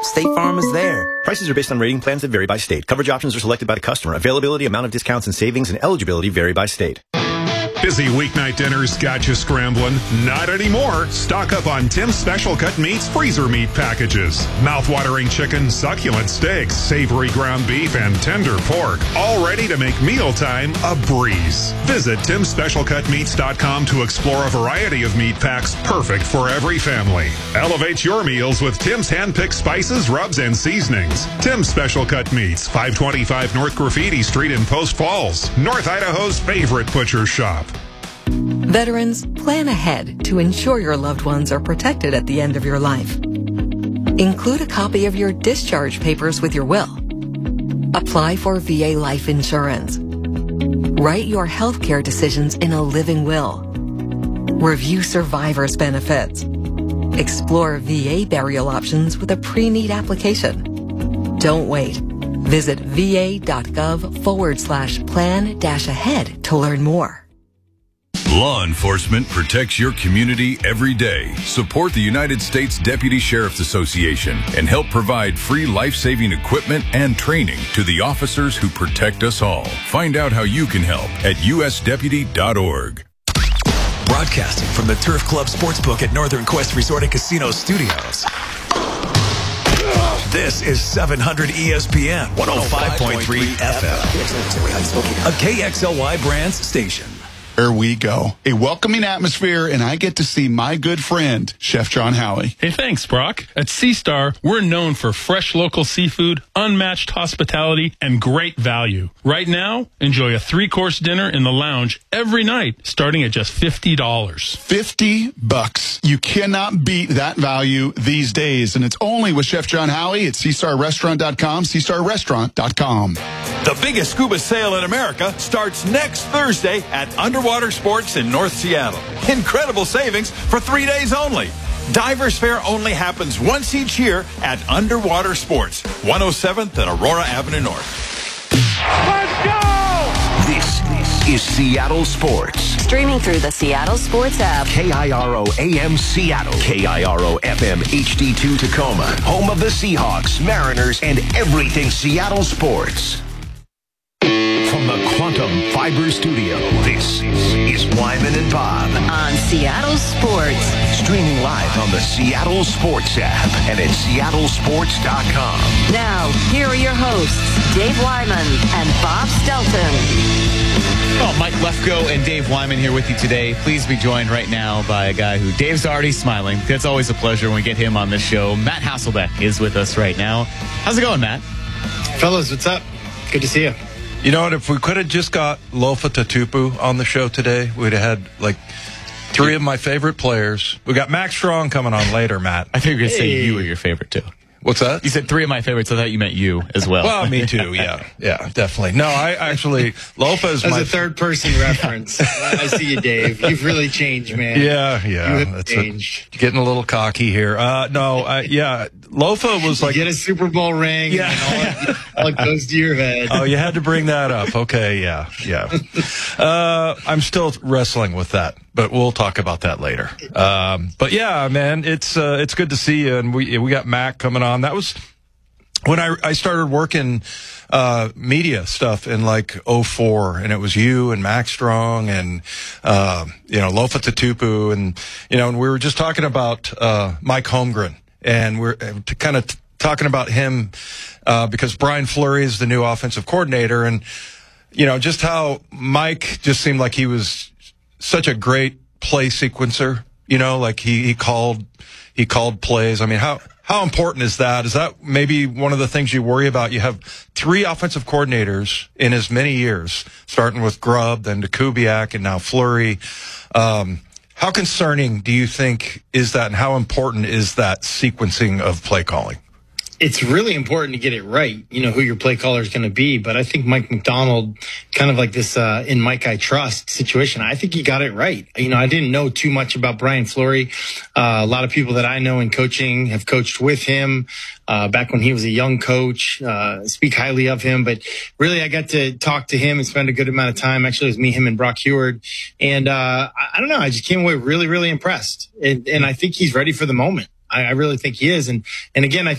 State Farm is there. Prices are based on rating plans that vary by state. Coverage options are selected by the customer. Availability, amount of discounts and savings, and eligibility vary by state. Busy weeknight dinners got you scrambling? Not anymore. Stock up on Tim's Special Cut Meats freezer meat packages. Mouth-watering chicken, succulent steaks, savory ground beef, and tender pork. All ready to make mealtime a breeze. Visit Tim'sSpecialCutMeats.com to explore a variety of meat packs perfect for every family. Elevate your meals with Tim's hand-picked spices, rubs, and seasonings. Tim's Special Cut Meats, 525 North Graffiti Street in Post Falls, North Idaho's favorite butcher shop. Veterans, plan ahead to ensure your loved ones are protected at the end of your life. Include a copy of your discharge papers with your will. Apply for VA life insurance. Write your healthcare decisions in a living will. Review survivor's benefits. Explore VA burial options with a pre-need application. Don't wait. Visit va.gov/plan-ahead to learn more. Law enforcement protects your community every day. Support the United States Deputy Sheriff's Association and help provide free life-saving equipment and training to the officers who protect us all. Find out how you can help at usdeputy.org. Broadcasting from the Turf Club Sportsbook at Northern Quest Resort and Casino Studios. This is 700 ESPN 105.3 FM. A KXLY Brands station. There we go. A welcoming atmosphere, and I get to see my good friend, Chef John Howie. Hey, thanks, Brock. At Sea Star, we're known for fresh local seafood, unmatched hospitality, and great value. Right now, enjoy a 3-course dinner in the lounge every night, starting at just $50. $50. You cannot beat that value these days, and it's only with Chef John Howie at SeaStarRestaurant.com, SeaStarRestaurant.com. The biggest scuba sale in America starts next Thursday at Underwater Sports in North Seattle. Incredible savings for 3 days only. Divers Fair only happens once each year at Underwater Sports, 107th and Aurora Avenue North. Let's go! This is Seattle Sports. Streaming through the Seattle Sports app. KIRO AM Seattle. KIRO FM HD2 Tacoma. Home of the Seahawks, Mariners, and everything Seattle sports. From the Quantum Fiber Studio, this is Wyman and Bob. On Seattle Sports. Streaming live on the Seattle Sports app and at seattlesports.com. Now, here are your hosts, Dave Wyman and Bob Stelton. Well, Mike Lefko and Dave Wyman here with you today. Please be joined right now by a guy who Dave's already smiling. It's always a pleasure when we get him on this show. Matt Hasselbeck is with us right now. How's it going, Matt? Fellas, what's up? Good to see you. You know what? If we could have just got Lofa Tatupu on the show today, we'd have had like 3 of my favorite players. We got Max Strong coming on later, Matt. I think you were going to say you were your favorite, too. What's that? You said 3 of my favorites. I thought you meant you as well. Well, me too. Yeah, definitely. No, I actually Lofa is as my a third-person reference. I see you, Dave. You've really changed, man. Yeah. You have changed. Getting a little cocky here. Lofa was like you get a Super Bowl ring. Yeah, and all it goes to your head. Oh, you had to bring that up. Okay, yeah. I'm still wrestling with that, but we'll talk about that later. But yeah, man, it's good to see you, and we got Mac coming on. That was when I started working media stuff in like 2004, and it was you and Max Strong and Lofa Tatupu, and and we were just talking about Mike Holmgren, and we're kind of talking about him because Brian Fleury is the new offensive coordinator, and just how Mike just seemed like he was such a great play sequencer. Like he called plays. I mean, how important is that? Is that maybe one of the things you worry about? You have 3 offensive coordinators in as many years, starting with Grubb, then to Kubiak, and now Fleury. How concerning do you think is that, and how important is that sequencing of play calling? It's really important to get it right, who your play caller is going to be. But I think Mike McDonald, kind of like this in Mike I Trust situation, I think he got it right. I didn't know too much about Brian Fleury. A lot of people that I know in coaching have coached with him back when he was a young coach, speak highly of him. But really, I got to talk to him and spend a good amount of time. Actually, it was me, him, and Brock Heward. And I don't know, I just came away really, really impressed. And I think he's ready for the moment. I really think he is. And again,